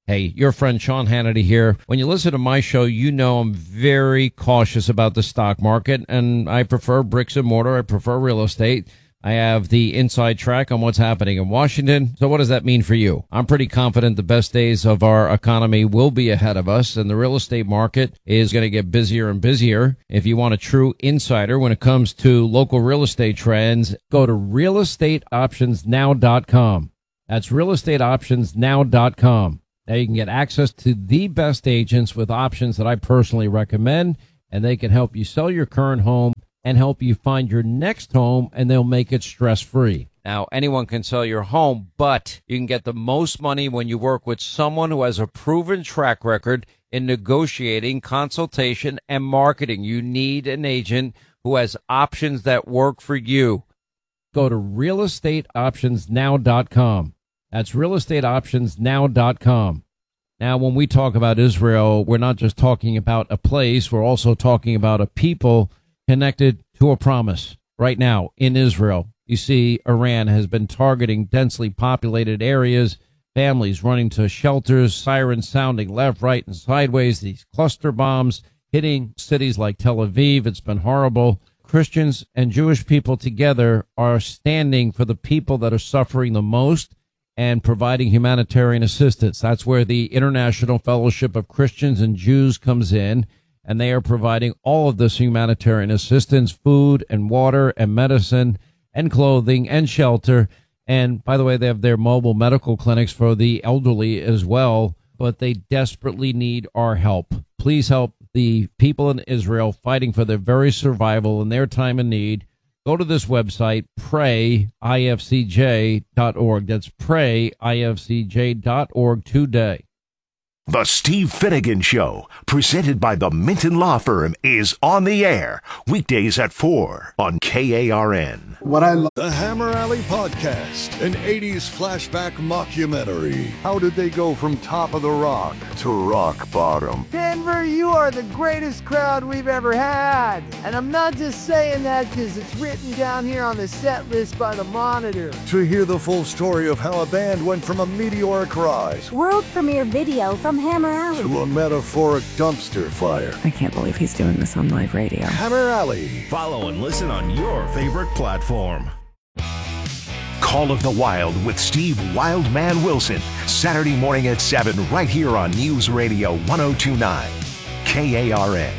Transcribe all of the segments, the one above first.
Hey, your friend Sean Hannity here. When you listen to my show, you know I'm very cautious about the stock market, and I prefer bricks and mortar. I prefer real estate. I have the inside track on what's happening in Washington. So what does that mean for you? I'm pretty confident the best days of our economy will be ahead of us, and the real estate market is going to get busier and busier. If you want a true insider when it comes to local real estate trends, go to realestateoptionsnow.com. That's realestateoptionsnow.com. Now you can get access to the best agents with options that I personally recommend, and they can help you sell your current home and help you find your next home, and they'll make it stress-free. Now, anyone can sell your home, but you can get the most money when you work with someone who has a proven track record in negotiating, consultation, and marketing. You need an agent who has options that work for you. Go to realestateoptionsnow.com. That's realestateoptionsnow.com. Now, when we talk about Israel, we're not just talking about a place. We're also talking about a people connected to a promise. Right now, in Israel, you see Iran has been targeting densely populated areas, families running to shelters, sirens sounding left, right, and sideways, these cluster bombs hitting cities like Tel Aviv. It's been horrible. Christians and Jewish people together are standing for the people that are suffering the most and providing humanitarian assistance. That's where the International Fellowship of Christians and Jews comes in, and they are providing all of this humanitarian assistance, food and water and medicine and clothing and shelter. And by the way, they have their mobile medical clinics for the elderly as well, but they desperately need our help. Please help the people in Israel fighting for their very survival in their time of need. Go to this website, prayifcj.org. That's prayifcj.org today. The Steve Finnegan Show, presented by the Minton Law Firm, is on the air weekdays at 4 on KARN. The Hammer Alley Podcast, an 80s flashback mockumentary. How did they go from top of the rock to rock bottom? Denver, you are the greatest crowd we've ever had. And I'm not just saying that because it's written down here on the set list by the Monitor. To hear the full story of how a band went from a meteoric rise, world premiere video from Hammer Alley, to a metaphoric dumpster fire. I can't believe he's doing this on live radio. Hammer Alley. Follow and listen on your favorite platform. Call of the Wild with Steve Wildman Wilson, Saturday morning at 7 right here on News Radio 1029 KARN.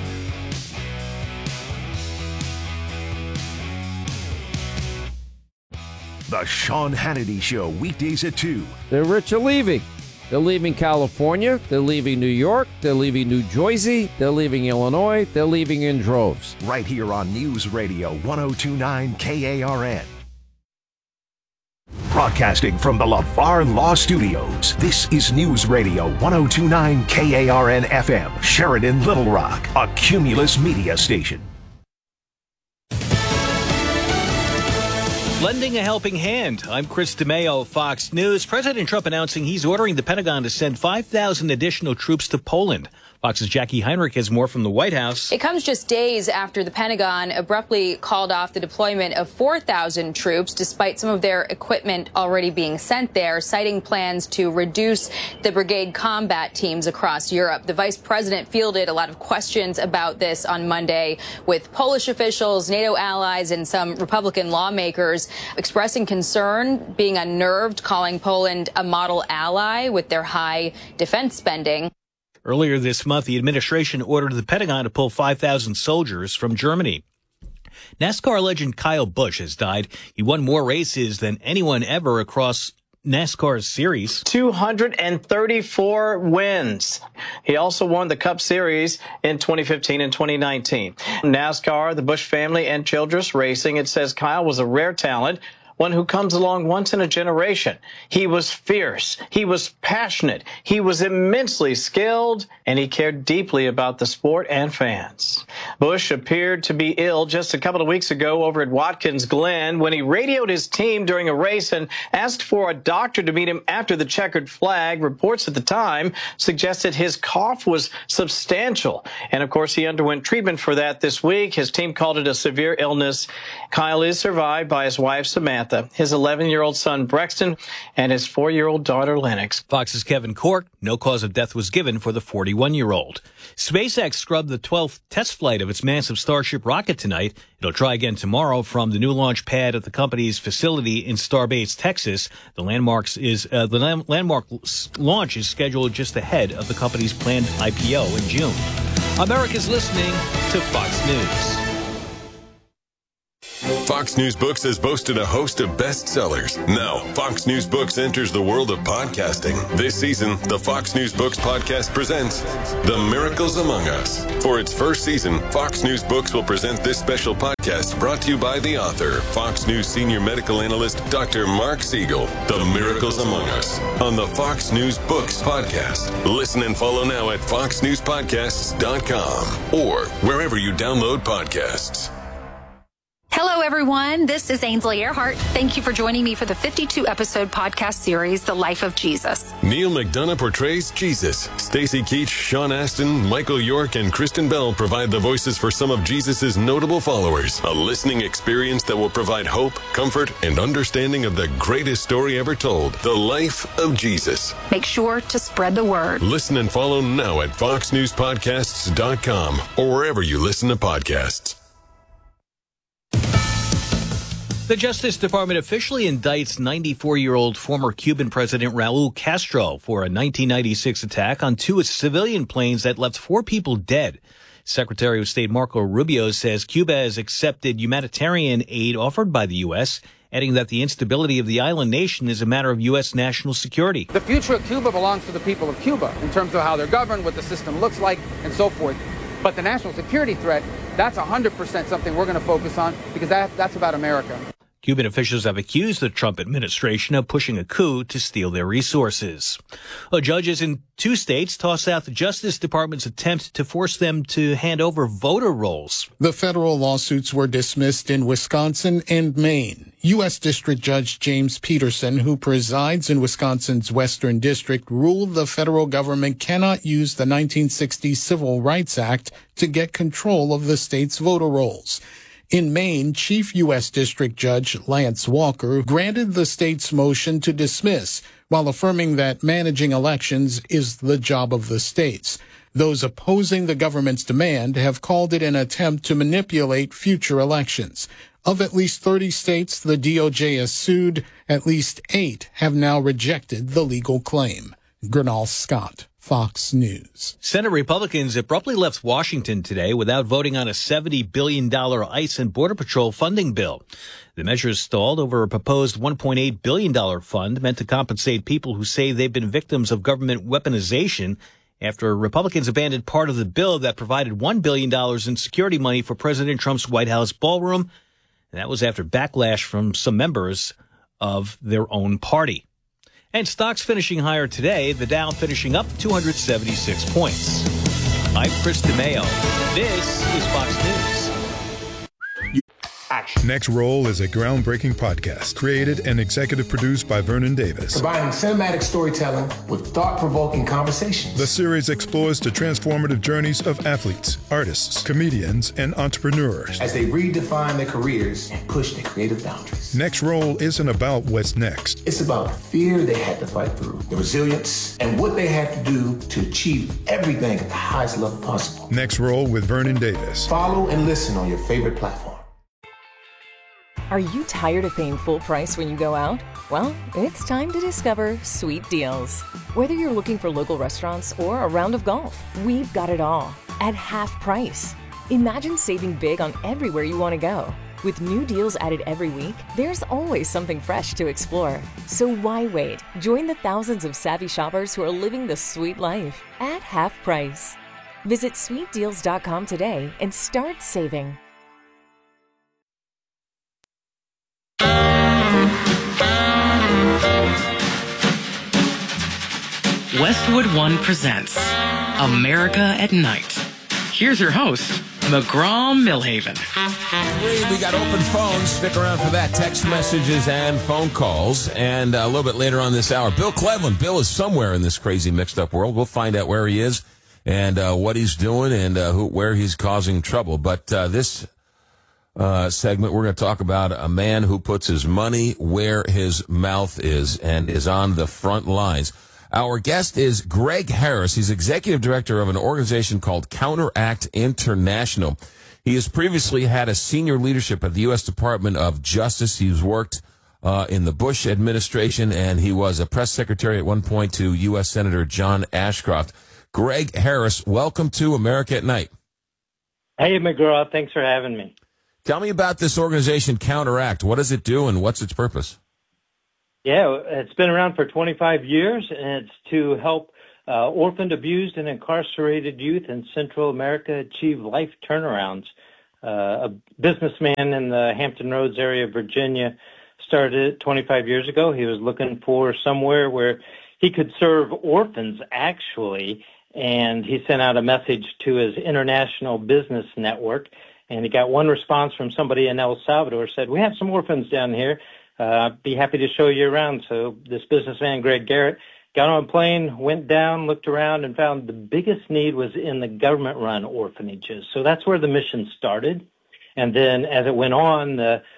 The Sean Hannity Show, weekdays at 2. The rich are leaving. They're leaving California. They're leaving New York. They're leaving New Jersey. They're leaving Illinois. They're leaving in droves. Right here on News Radio 1029 KARN. Broadcasting from the LeVar Law Studios, this is News Radio 1029 KARN FM, Sheridan, Little Rock, a Cumulus media station. Lending a helping hand. I'm Chris DeMeo, Fox News. President Trump announcing he's ordering the Pentagon to send 5,000 additional troops to Poland. Fox's Jackie Heinrich has more from the White House. It comes just days after the Pentagon abruptly called off the deployment of 4,000 troops, despite some of their equipment already being sent there, citing plans to reduce the brigade combat teams across Europe. The vice president fielded a lot of questions about this on Monday, with Polish officials, NATO allies, and some Republican lawmakers expressing concern, being unnerved, calling Poland a model ally with their high defense spending. Earlier this month, the administration ordered the Pentagon to pull 5,000 soldiers from Germany. NASCAR legend Kyle Busch has died. He won more races than anyone ever across NASCAR's series. 234 wins. He also won the Cup Series in 2015 and 2019. NASCAR, the Busch family, and Childress Racing, it says Kyle was a rare talent, one who comes along once in a generation. He was fierce, he was passionate, he was immensely skilled, and he cared deeply about the sport and fans. Busch appeared to be ill just a couple of weeks ago over at Watkins Glen when he radioed his team during a race and asked for a doctor to meet him after the checkered flag. Reports at the time suggested his cough was substantial, and of course he underwent treatment for that this week. His team called it a severe illness. Kyle is survived by his wife Samantha Samantha, his 11-year-old son Brexton, and his 4-year-old daughter Lennox. Fox's Kevin Corke, no cause of death was given for the 41-year-old. SpaceX scrubbed the 12th test flight of its massive Starship rocket tonight. It'll try again tomorrow from the new launch pad at the company's facility in Starbase, Texas. The landmark launch is scheduled just ahead of the company's planned IPO in June. America's listening to Fox News. Fox News Books has boasted a host of bestsellers. Now, Fox News Books enters the world of podcasting. This season, the Fox News Books podcast presents The Miracles Among Us. For its first season, Fox News Books will present this special podcast brought to you by the author, Fox News senior medical analyst, Dr. Mark Siegel. The Miracles Among Us on the Fox News Books podcast. Listen and follow now at foxnewspodcasts.com or wherever you download podcasts. Hello, everyone. This is Ainsley Earhart. Thank you for joining me for the 52-episode podcast series, The Life of Jesus. Neil McDonough portrays Jesus. Stacey Keach, Sean Astin, Michael York, and Kristen Bell provide the voices for some of Jesus' notable followers. A listening experience that will provide hope, comfort, and understanding of the greatest story ever told, the life of Jesus. Make sure to spread the word. Listen and follow now at foxnewspodcasts.com or wherever you listen to podcasts. The Justice Department officially indicts 94-year-old former Cuban President Raul Castro for a 1996 attack on 2 civilian planes that left 4 people dead. Secretary of State Marco Rubio says Cuba has accepted humanitarian aid offered by the U.S., adding that the instability of the island nation is a matter of U.S. national security. The future of Cuba belongs to the people of Cuba in terms of how they're governed, what the system looks like, and so forth. But the national security threat, that's 100% something we're going to focus on because that's about America. Cuban officials have accused the Trump administration of pushing a coup to steal their resources. Judges in 2 states tossed out the Justice Department's attempt to force them to hand over voter rolls. The federal lawsuits were dismissed in Wisconsin and Maine. U.S. District Judge James Peterson, who presides in Wisconsin's Western District, ruled the federal government cannot use the 1960 Civil Rights Act to get control of the state's voter rolls. In Maine, Chief U.S. District Judge Lance Walker granted the state's motion to dismiss, while affirming that managing elections is the job of the states. Those opposing the government's demand have called it an attempt to manipulate future elections. Of at least 30 states the DOJ has sued, at least 8 have now rejected the legal claim. Gernal Scott, Fox News. Senate Republicans abruptly left Washington today without voting on a $70 billion ICE and Border Patrol funding bill. The measure stalled over a proposed $1.8 billion fund meant to compensate people who say they've been victims of government weaponization after Republicans abandoned part of the bill that provided $1 billion in security money for President Trump's White House ballroom. And that was after backlash from some members of their own party. And stocks finishing higher today, the Dow finishing up 276 points. I'm Chris DeMeo. This is Fox News. Next Roll is a groundbreaking podcast created and executive produced by Vernon Davis. Combining cinematic storytelling with thought-provoking conversations. The series explores the transformative journeys of athletes, artists, comedians, and entrepreneurs as they redefine their careers and push their creative boundaries. Next Roll isn't about what's next. It's about the fear they had to fight through, the resilience, and what they had to do to achieve everything at the highest level possible. Next Roll with Vernon Davis. Follow and listen on your favorite platform. Are you tired of paying full price when you go out? Well, it's time to discover Sweet Deals. Whether you're looking for local restaurants or a round of golf, we've got it all at half price. Imagine saving big on everywhere you want to go. With new deals added every week, there's always something fresh to explore. So why wait? Join the thousands of savvy shoppers who are living the sweet life at half price. Visit sweetdeals.com today and start saving. Westwood One presents America at Night. Here's your host, McGraw-Millhaven. We got open phones. Stick around for that. Text messages and phone calls. And a little bit later on this hour, Bill Cleveland. Bill is somewhere in this crazy mixed-up world. We'll find out where he is and what he's doing and where he's causing trouble. But this segment, we're going to talk about a man who puts his money where his mouth is and is on the front lines. Our guest is Greg Harris. He's executive director of an organization called Counteract International. He has previously had a senior leadership at the U.S. Department of Justice. He's worked in the Bush administration, and he was a press secretary at one point to U.S. Senator John Ashcroft. Greg Harris, welcome to America at Night. Hey, McGraw. Thanks for having me. Tell me about this organization, Counteract. What does it do, and what's its purpose? Yeah, it's been around for 25 years, and it's to help orphaned, abused, and incarcerated youth in Central America achieve life turnarounds. A businessman in the Hampton Roads area of Virginia started it 25 years ago. He was looking for somewhere where he could serve orphans, actually, and he sent out a message to his international business network, and he got one response from somebody in El Salvador, said, "We have some orphans down here. I'd be happy to show you around." So this businessman, Greg Garrett, got on a plane, went down, looked around, and found the biggest need was in the government-run orphanages. So that's where the mission started. And then as it went on,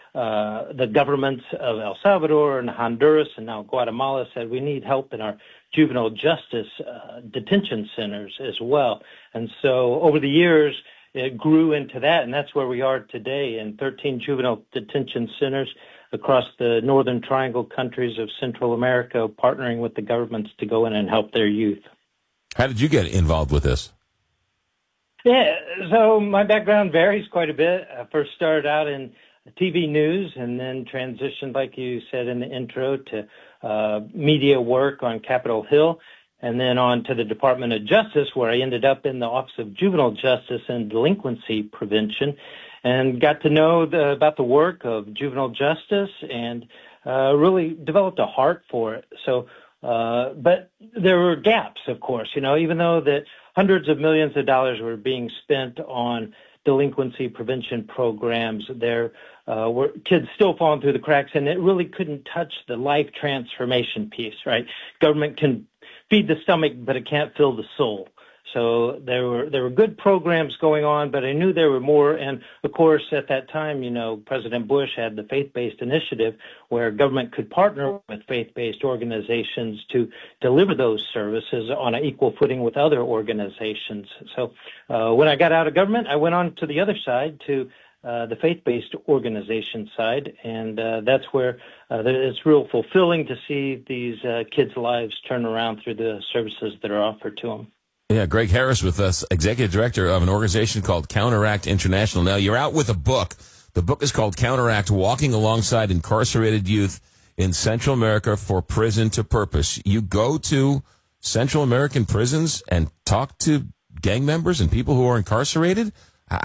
the governments of El Salvador and Honduras and now Guatemala said, we need help in our juvenile justice detention centers as well. And so over the years, it grew into that, and that's where we are today in 13 juvenile detention centers across the Northern Triangle countries of Central America, partnering with the governments to go in and help their youth. How did you get involved with this? Yeah, so my background varies quite a bit. I first started out in TV news and then transitioned, like you said in the intro, to media work on Capitol Hill, and then on to the Department of Justice, where I ended up in the Office of Juvenile Justice and Delinquency Prevention, and got to know about the work of juvenile justice and really developed a heart for it. So, but there were gaps, of course, even though that hundreds of millions of dollars were being spent on delinquency prevention programs, there were kids still falling through the cracks, and it really couldn't touch the life transformation piece, right? Government can feed the stomach, but it can't fill the soul. So there were good programs going on, but I knew there were more. And of course, at that time, President Bush had the faith-based initiative where government could partner with faith-based organizations to deliver those services on an equal footing with other organizations. So when I got out of government, I went on to the other side, to the faith-based organization side, and that's where it's real fulfilling to see these kids' lives turn around through the services that are offered to them. Yeah, Greg Harris with us, executive director of an organization called Counteract International. Now, you're out with a book. The book is called Counteract, Walking Alongside Incarcerated Youth in Central America for Prison to Purpose. You go to Central American prisons and talk to gang members and people who are incarcerated?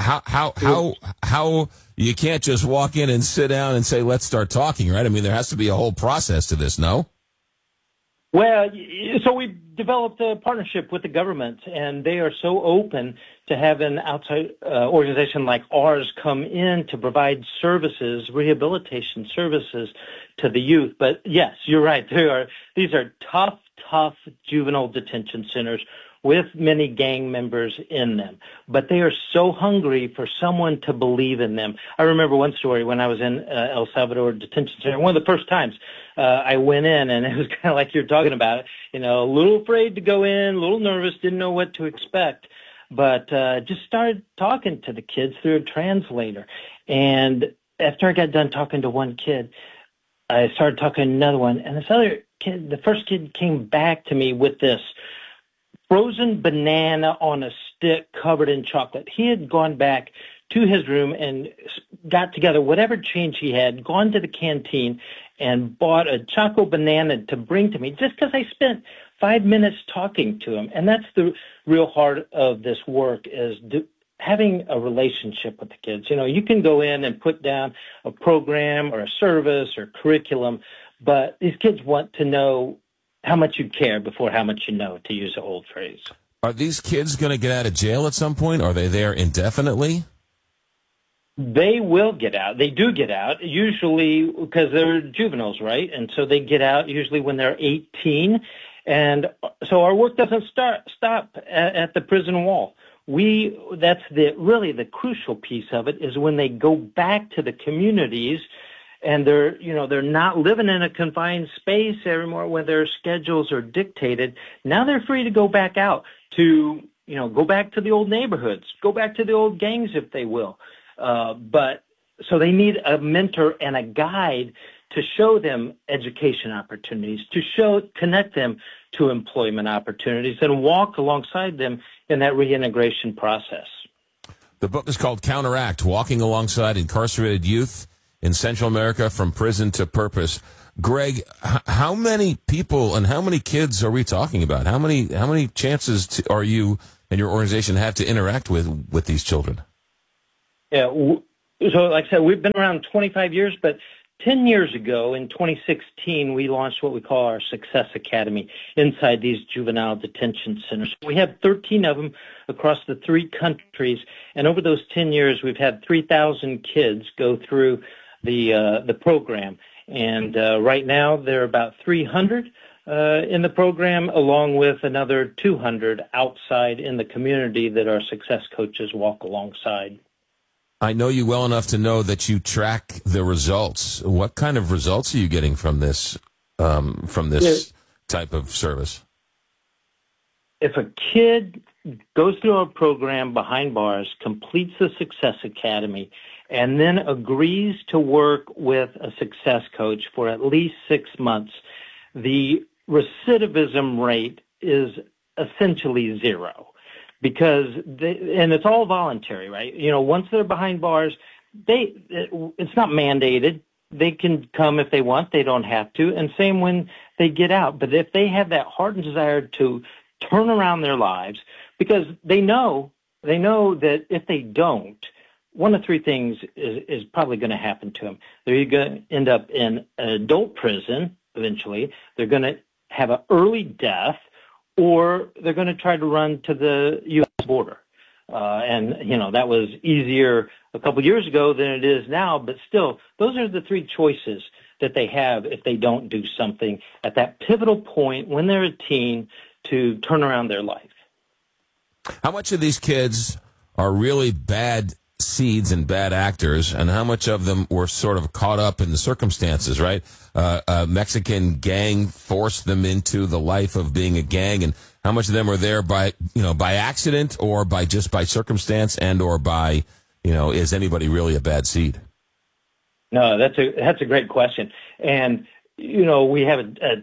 How you can't just walk in and sit down and say, let's start talking, right? I mean, there has to be a whole process to this, no? Well, so we developed a partnership with the government, and they are so open to have an outside organization like ours come in to provide services, rehabilitation services to the youth. But yes, you're right. These are tough juvenile detention centers with many gang members in them. But they are so hungry for someone to believe in them. I remember one story when I was in El Salvador Detention Center. One of the first times I went in, and it was kind of like you're talking about, a little afraid to go in, a little nervous, didn't know what to expect. But just started talking to the kids through a translator. And after I got done talking to one kid, I started talking to another one. And this other kid, the first kid, came back to me with this frozen banana on a stick covered in chocolate. He had gone back to his room and got together whatever change he had, gone to the canteen and bought a choco banana to bring to me just because I spent 5 minutes talking to him. And that's the real heart of this work, is having a relationship with the kids. You can go in and put down a program or a service or curriculum, but these kids want to know how much you care before how much you know, to use an old phrase. Are these kids going to get out of jail at some point? Are they there indefinitely? They will get out. They do get out, usually because they're juveniles, right? And so they get out usually when they're 18. And so our work doesn't stop at the prison wall. that's really the crucial piece of it, is when they go back to the communities and they're not living in a confined space anymore when their schedules are dictated. Now they're free to go back out to, go back to the old neighborhoods, go back to the old gangs if they will. But so they need a mentor and a guide to show them education opportunities, to connect them to employment opportunities, and walk alongside them in that reintegration process. The book is called Counteract, Walking Alongside Incarcerated Youth in Central America from Prison to Purpose. Greg, how many people and how many kids are we talking about? How many chances are you and your organization have to interact with these children? Yeah, so like I said, we've been around 25 years, but 10 years ago, in 2016, we launched what we call our Success Academy inside these juvenile detention centers. We have 13 of them across the 3 countries, and over those 10 years, we've had 3,000 kids go through the program. And right now, there are about 300 in the program, along with another 200 outside in the community that our success coaches walk alongside. I know you well enough to know that you track the results. What kind of results are you getting from this type of service? If a kid goes through our program behind bars, completes the Success Academy, and then agrees to work with a success coach for at least 6 months, the recidivism rate is essentially zero. Because and it's all voluntary, right? Once they're behind bars, it's not mandated. They can come if they want. They don't have to. And same when they get out. But if they have that heart and desire to turn around their lives, because they know that if they don't, one of 3 things is probably going to happen to them. They're going to end up in an adult prison eventually. They're going to have an early death, or they're going to try to run to the U.S. border. And that was easier a couple years ago than it is now, but still, those are the 3 choices that they have if they don't do something at that pivotal point when they're a teen to turn around their life. How much of these kids are really bad seeds and bad actors, and how much of them were sort of caught up in the circumstances, right? A Mexican gang forced them into the life of being a gang, and how much of them are there by accident or by circumstance, and or by, is anybody really a bad seed? No, that's a great question. And, we have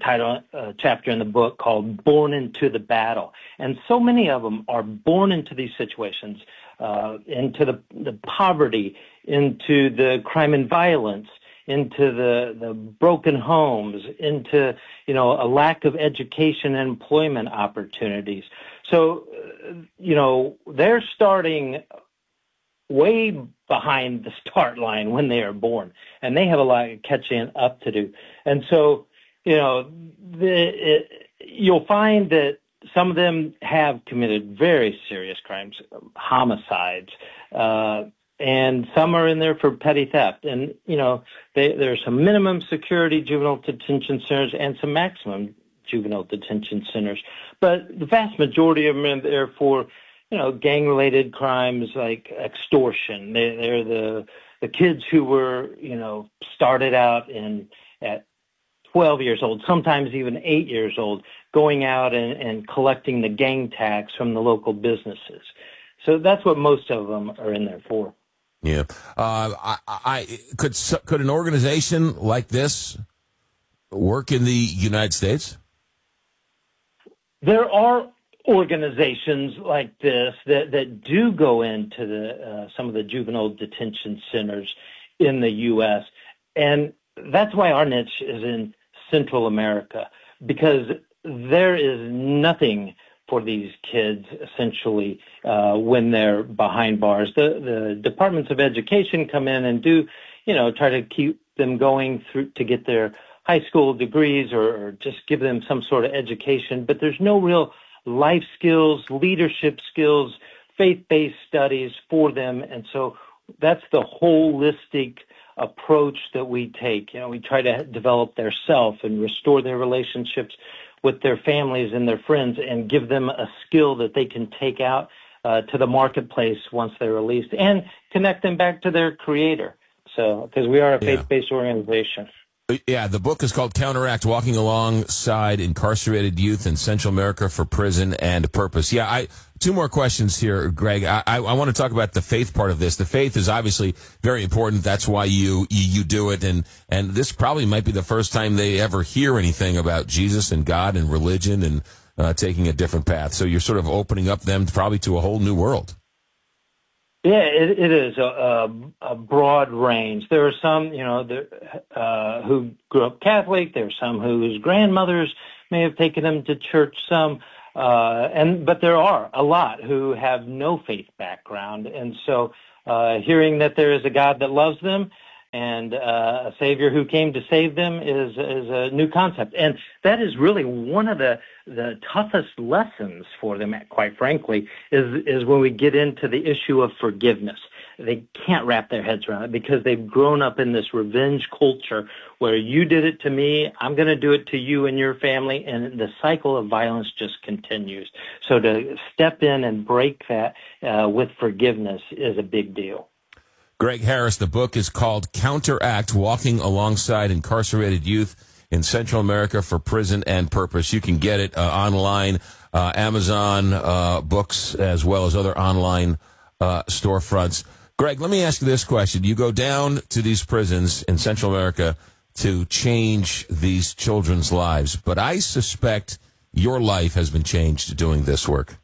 a chapter in the book called Born into the Battle. And so many of them are born into these situations, into the poverty, into the crime and violence, into the broken homes, into, a lack of education and employment opportunities. So, they're starting way behind the start line when they are born, and they have a lot of catching up to do. And so, you'll find that some of them have committed very serious crimes, homicides, and some are in there for petty theft. And, there's some minimum security juvenile detention centers and some maximum juvenile detention centers. But the vast majority of them are there for, gang-related crimes like extortion. They're the kids who were, started out at 12 years old, sometimes even 8 years old, going out and collecting the gang tax from the local businesses. So that's what most of them are in there for. Yeah. Could an organization like this work in the United States? There are organizations like this that do go into some of the juvenile detention centers in the U.S., and that's why our niche is in Central America, because there is nothing for these kids, essentially, when they're behind bars. The departments of education come in and do, try to keep them going through to get their high school degrees or just give them some sort of education, but there's no real life skills, leadership skills, faith-based studies for them. And so that's the holistic approach that we take. We try to develop their self and restore their relationships with their families and their friends and give them a skill that they can take out to the marketplace once they're released, and connect them back to their creator. So, because we are a faith-based organization. Yeah, the book is called Counteract, Walking Alongside Incarcerated Youth in Central America for Prison and Purpose. Yeah, two more questions here, Greg. I want to talk about the faith part of this. The faith is obviously very important. That's why you do it. And this probably might be the first time they ever hear anything about Jesus and God and religion and taking a different path. So you're sort of opening up them probably to a whole new world. Yeah, it is a broad range. There are some, who grew up Catholic. There are some whose grandmothers may have taken them to church. But there are a lot who have no faith background, and so hearing that there is a God that loves them and a Savior who came to save them is a new concept, and that is really one of the toughest lessons for them, quite frankly, is when we get into the issue of forgiveness. They can't wrap their heads around it because they've grown up in this revenge culture where you did it to me, I'm going to do it to you and your family, and the cycle of violence just continues. So to step in and break that with forgiveness is a big deal. Greg Harris, the book is called Counteract, Walking Alongside Incarcerated Youth in Central America for Prison and Purpose. You can get it online, Amazon books, as well as other online storefronts. Greg, let me ask you this question. You go down to these prisons in Central America to change these children's lives, but I suspect your life has been changed doing this work.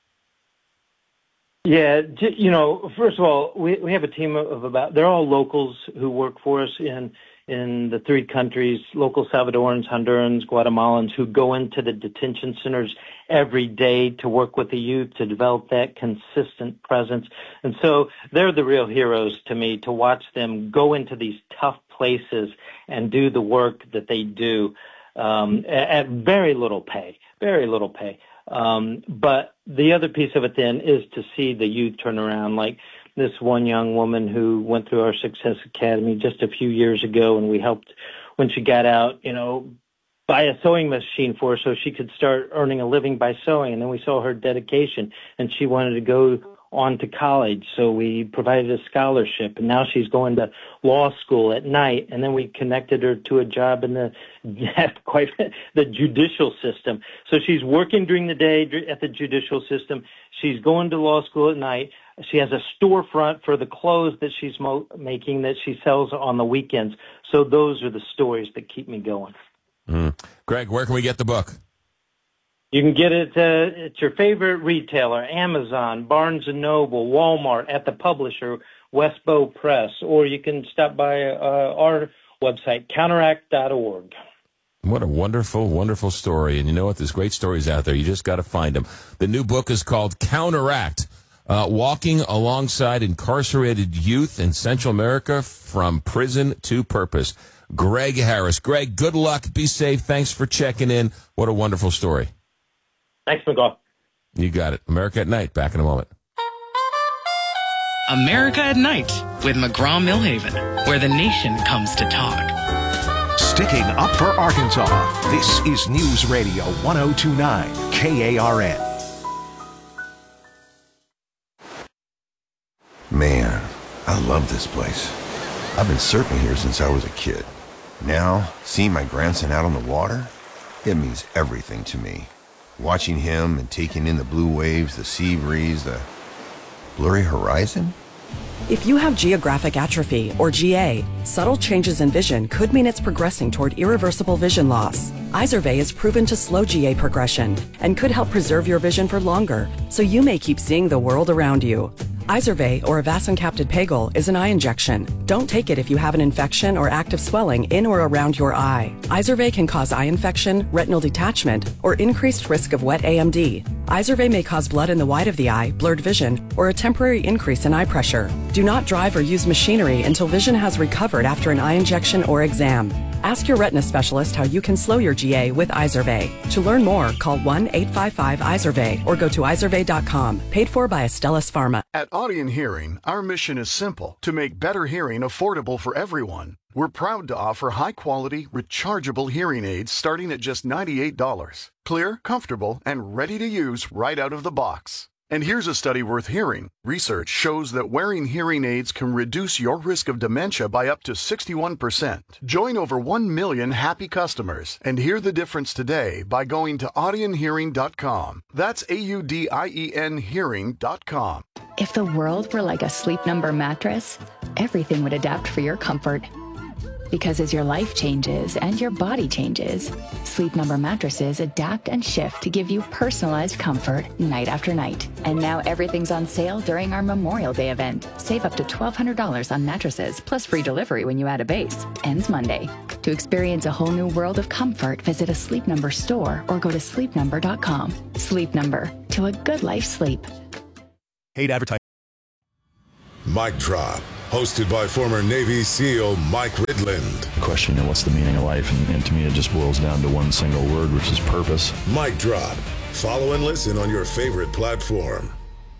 Yeah, first of all, we have a team of they're all locals who work for us in the three countries, local Salvadorans, Hondurans, Guatemalans, who go into the detention centers every day to work with the youth to develop that consistent presence. And so they're the real heroes to me, to watch them go into these tough places and do the work that they do at very little pay. But the other piece of it then is to see the youth turn around, like this one young woman who went through our Success Academy just a few years ago, and we helped when she got out, buy a sewing machine for her so she could start earning a living by sewing. And then we saw her dedication, and she wanted to go on to college, so we provided a scholarship, and now she's going to law school at night, and then we connected her to a job in the judicial system. So she's working during the day at the judicial system. She's going to law school at night. She has a storefront for the clothes that she's making that she sells on the weekends. So those are the stories that keep me going. Greg, where can we get the book? You can get it at your favorite retailer, Amazon, Barnes & Noble, Walmart, at the publisher, Westbow Press, or you can stop by our website, counteract.org. What a wonderful, wonderful story. And you know what? There's great stories out there. You just got to find them. The new book is called Counteract, Walking Alongside Incarcerated Youth in Central America from Prison to Purpose. Greg Harris. Greg, good luck. Be safe. Thanks for checking in. What a wonderful story. Thanks, McGraw. You got it. America at Night. Back in a moment. America at Night with McGraw-Milhaven, where the nation comes to talk. Sticking up for Arkansas. This is News Radio 1029 KARN. Man, I love this place. I've been surfing here since I was a kid. Now, seeing my grandson out on the water, it means everything to me. Watching him and taking in the blue waves, the sea breeze, the blurry horizon. If you have geographic atrophy, or GA, subtle changes in vision could mean it's progressing toward irreversible vision loss. Izervay is proven to slow GA progression and could help preserve your vision for longer, so you may keep seeing the world around you. Izervay, or avacincaptad pegol, is an eye injection. Don't take it if you have an infection or active swelling in or around your eye. Izervay can cause eye infection, retinal detachment, or increased risk of wet AMD. Izervay may cause blood in the white of the eye, blurred vision, or a temporary increase in eye pressure. Do not drive or use machinery until vision has recovered after an eye injection or exam. Ask your retina specialist how you can slow your GA with Izervay. To learn more, call 1-855-IZERVAY or go to izervay.com. Paid for by Astellas Pharma. At Audien Hearing, our mission is simple: to make better hearing affordable for everyone. We're proud to offer high-quality, rechargeable hearing aids starting at just $98. Clear, comfortable, and ready to use right out of the box. And here's a study worth hearing. Research shows that wearing hearing aids can reduce your risk of dementia by up to 61%. Join over 1 million happy customers and hear the difference today by going to audionhearing.com. That's AUDIEN hearing.com. If the world were like a Sleep Number mattress, everything would adapt for your comfort. Because as your life changes and your body changes, Sleep Number mattresses adapt and shift to give you personalized comfort night after night. And now everything's on sale during our Memorial Day event. Save up to $1,200 on mattresses, plus free delivery when you add a base. Ends Monday. To experience a whole new world of comfort, visit a Sleep Number store or go to sleepnumber.com. Sleep Number. To a good life sleep. Paid advertising. Mic Drop, hosted by former Navy SEAL Mike Ridland. Question, what's the meaning of life? And to me, it just boils down to one single word, which is purpose. Mic Drop. Follow and listen on your favorite platform.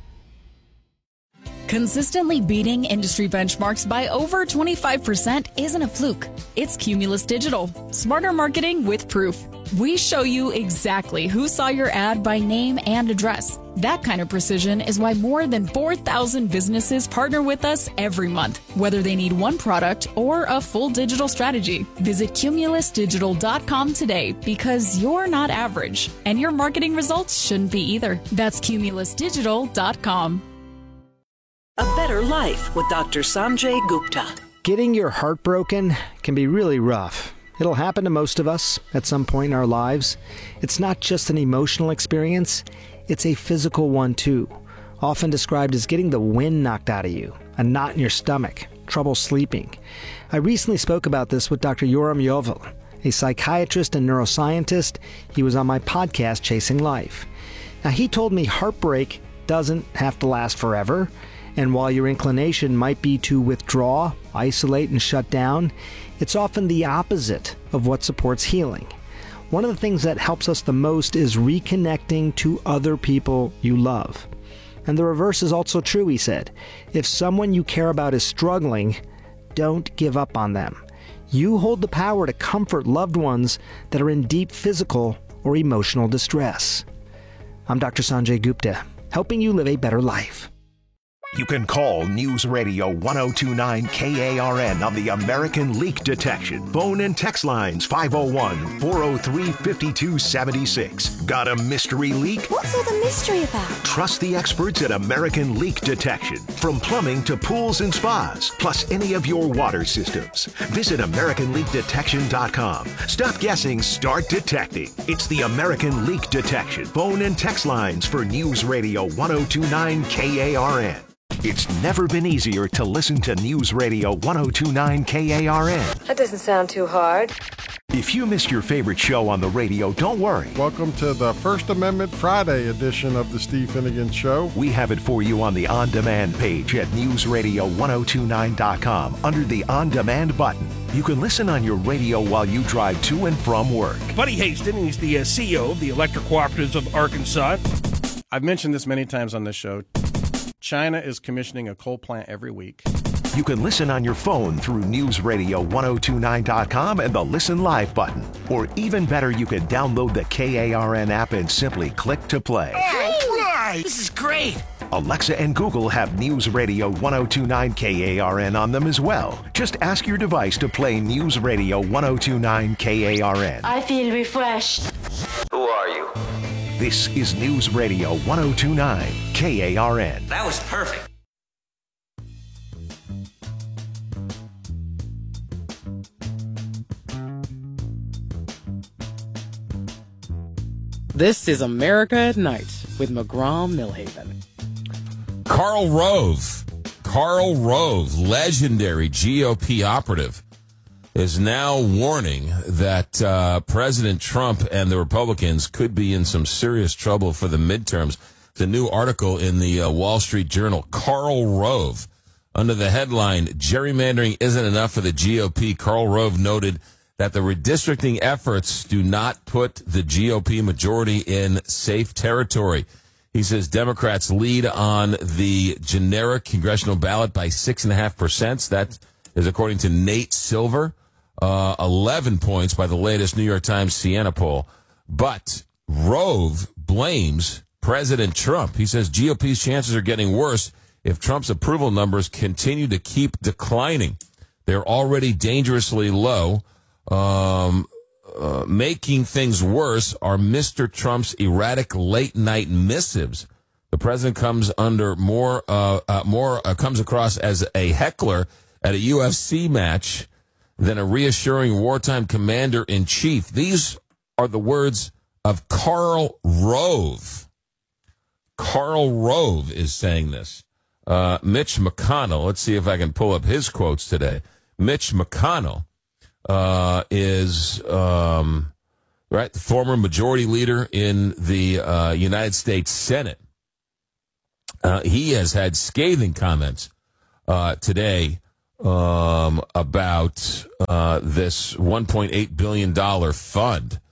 Consistently beating industry benchmarks by over 25% isn't a fluke. It's Cumulus Digital. Smarter marketing with proof. We show you exactly who saw your ad by name and address. That kind of precision is why more than 4,000 businesses partner with us every month, whether they need one product or a full digital strategy. Visit cumulusdigital.com today because you're not average, and your marketing results shouldn't be either. That's cumulusdigital.com. A Better Life with Dr. Sanjay Gupta. Getting your heart broken can be really rough. It'll happen to most of us at some point in our lives. It's not just an emotional experience, it's a physical one too, often described as getting the wind knocked out of you, a knot in your stomach, trouble sleeping. I recently spoke about this with Dr. Yoram Yovel, a psychiatrist and neuroscientist. He was on my podcast, Chasing Life. Now, he told me heartbreak doesn't have to last forever, and while your inclination might be to withdraw, isolate, and shut down, it's often the opposite of what supports healing. One of the things that helps us the most is reconnecting to other people you love. And the reverse is also true, he said. If someone you care about is struggling, don't give up on them. You hold the power to comfort loved ones that are in deep physical or emotional distress. I'm Dr. Sanjay Gupta, helping you live a better life. You can call News Radio 1029 KARN on the American Leak Detection. Phone and text lines 501-403-5276. Got a mystery leak? What's all the mystery about? Trust the experts at American Leak Detection. From plumbing to pools and spas, plus any of your water systems. Visit AmericanLeakDetection.com. Stop guessing, start detecting. It's the American Leak Detection. Phone and text lines for News Radio 1029 KARN. It's never been easier to listen to News Radio 1029 KARN. That doesn't sound too hard. If you missed your favorite show on the radio, don't worry. Welcome to the First Amendment Friday edition of the Steve Finnegan Show. We have it for you on the On-Demand page at newsradio1029.com under the On-Demand button. You can listen on your radio while you drive to and from work. Buddy Haston, he's the CEO of the Electric Cooperatives of Arkansas. I've mentioned this many times on this show. China is commissioning a coal plant every week. You can listen on your phone through newsradio1029.com and the Listen Live button. Or even better, you can download the KARN app and simply click to play. Hey, this is great. Alexa and Google have News Radio 1029 KARN on them as well. Just ask your device to play News Radio 1029 KARN. I feel refreshed. Who are you? This is News Radio 1029 KARN. That was perfect. This is America at Night with McGraw-Millhaven. Karl Rove, legendary GOP operative, is now warning that President Trump and the Republicans could be in some serious trouble for the midterms. The new article in the Wall Street Journal, Karl Rove, under the headline, "Gerrymandering Isn't Enough for the GOP." Karl Rove noted that the redistricting efforts do not put the GOP majority in safe territory. He says Democrats lead on the generic congressional ballot by 6.5%. That is according to Nate Silver. 11 points by the latest New York Times Siena poll. But Rove blames President Trump. He says GOP's chances are getting worse if Trump's approval numbers continue to keep declining. They're already dangerously low. Making things worse are Mr. Trump's erratic late-night missives. The president comes comes across as a heckler at a UFC match than a reassuring wartime commander-in-chief. These are the words of Karl Rove. Karl Rove is saying this. Mitch McConnell, let's see if I can pull up his quotes today. Mitch McConnell is the former majority leader in the United States Senate. He has had scathing comments today about this $1.8 billion fund.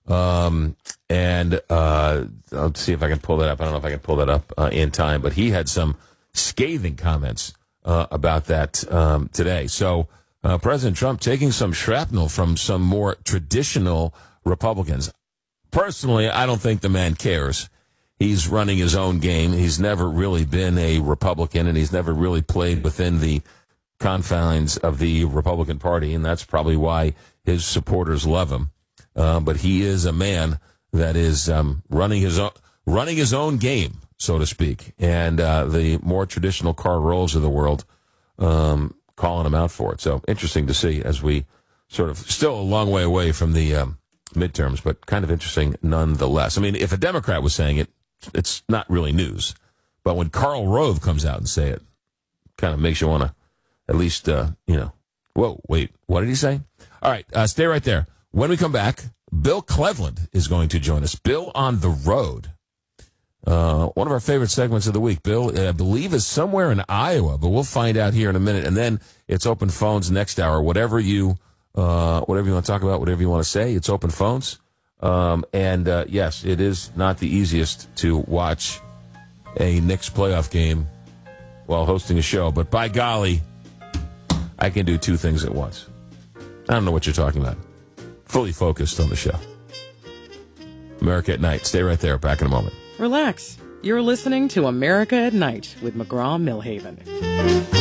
Let's see if I can pull that up. I don't know if I can pull that up in time, but he had some scathing comments about that today. So President Trump taking some shrapnel from some more traditional Republicans. Personally, I don't think the man cares. He's running his own game. He's never really been a Republican, and he's never really played within the confines of the Republican Party, and that's probably why his supporters love him. But he is a man that is running his own game, so to speak, and the more traditional Karl Roves of the world calling him out for it. So interesting to see as we sort of still a long way away from the midterms, but kind of interesting nonetheless. I mean, if a Democrat was saying it, it's not really news. But when Karl Rove comes out and say it, kind of makes you want to at least, whoa, wait, what did he say? All right, stay right there. When we come back, Bill Cleveland is going to join us. Bill on the Road. One of our favorite segments of the week. Bill, I believe, is somewhere in Iowa, but we'll find out here in a minute. And then it's open phones next hour. Whatever you want to talk about, whatever you want to say, it's open phones. Yes, it is not the easiest to watch a Knicks playoff game while hosting a show, but by golly, I can do two things at once. I don't know what you're talking about. Fully focused on the show. America at Night. Stay right there. Back in a moment. Relax. You're listening to America at Night with McGraw-Milhaven.